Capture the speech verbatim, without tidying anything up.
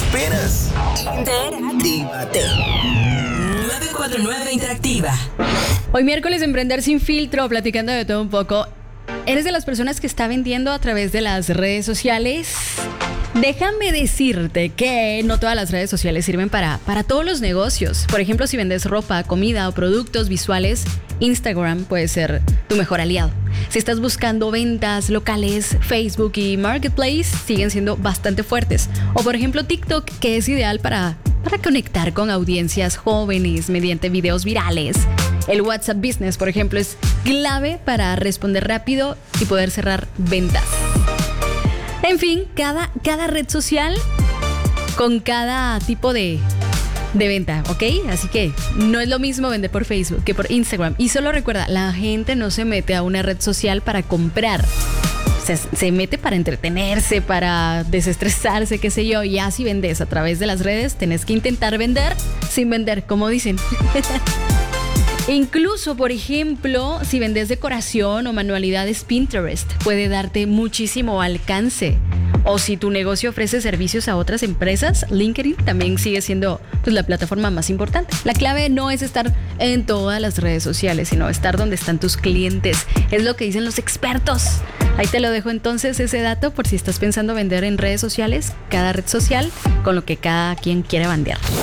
esperas? Interactívate. nueve cuatro nueve Interactiva. Hoy miércoles Emprender Sin Filtro, platicando de todo un poco. ¿Eres de las personas que está vendiendo a través de las redes sociales? Déjame decirte que no todas las redes sociales sirven para, para todos los negocios. Por ejemplo, si vendes ropa, comida o productos visuales, Instagram puede ser tu mejor aliado. Si estás buscando ventas locales, Facebook y Marketplace siguen siendo bastante fuertes. O por ejemplo, TikTok, que es ideal para, para conectar con audiencias jóvenes mediante videos virales. El WhatsApp Business, por ejemplo, es clave para responder rápido y poder cerrar ventas. En fin, cada, cada red social con cada tipo de, de venta, ¿ok? Así que no es lo mismo vender por Facebook que por Instagram. Y solo recuerda, la gente no se mete a una red social para comprar. Se, se mete para entretenerse, para desestresarse, qué sé yo. Y ya si vendes a través de las redes, tenés que intentar vender sin vender, como dicen. Incluso, por ejemplo, si vendes decoración o manualidades, Pinterest puede darte muchísimo alcance. O si tu negocio ofrece servicios a otras empresas, LinkedIn también sigue siendo pues, la plataforma más importante. La clave no es estar en todas las redes sociales, sino estar donde están tus clientes. Es lo que dicen los expertos. Ahí te lo dejo entonces ese dato por si estás pensando vender en redes sociales, cada red social con lo que cada quien quiere bandear.